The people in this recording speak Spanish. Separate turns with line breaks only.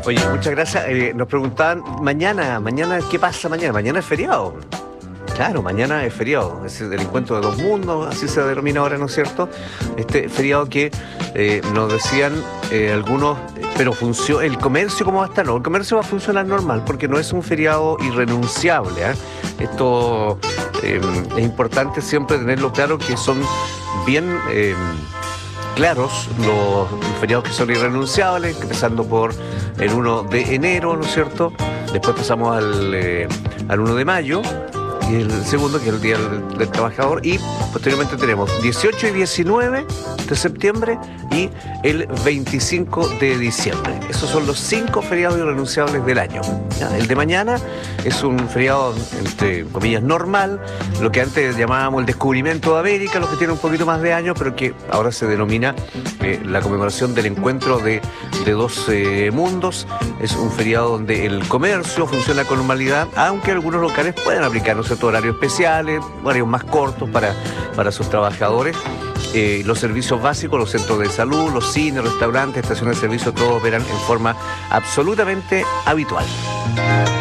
Oye, muchas gracias. Nos preguntaban mañana, ¿qué pasa mañana? Mañana es feriado. Claro, mañana es feriado, es el encuentro de dos mundos, así se denomina ahora, ¿no es cierto? Este feriado que nos decían algunos, pero ¿el comercio cómo va a estar? No, el comercio va a funcionar normal porque no es un feriado irrenunciable, ¿eh? Esto es importante siempre tenerlo claro, que son bien claros los feriados que son irrenunciables, empezando por el 1 de enero, ¿no es cierto? Después pasamos al 1 de mayo. Y el segundo, que es el Día del Trabajador, y posteriormente tenemos 18 y 19 de septiembre y el 25 de diciembre. Esos son los 5 feriados irrenunciables del año, ¿ya? El de mañana es un feriado, entre comillas, normal, lo que antes llamábamos el descubrimiento de América, los que tienen un poquito más de años, pero que ahora se denomina la conmemoración del encuentro de dos mundos. Es un feriado donde el comercio funciona con normalidad, aunque algunos locales pueden aplicar, ¿no es cierto?, horarios especiales, horarios más cortos para sus trabajadores. Los servicios básicos, los centros de salud, los cines, restaurantes, estaciones de servicio, todos operan en forma absolutamente habitual.